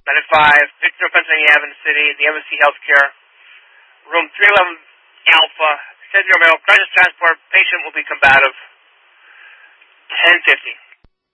Bennett 5, Victor, Pennsylvania Avenue City, the Embassy Healthcare, room 311 Alpha, Central Mail, crisis transport, patient will be combative, 1050.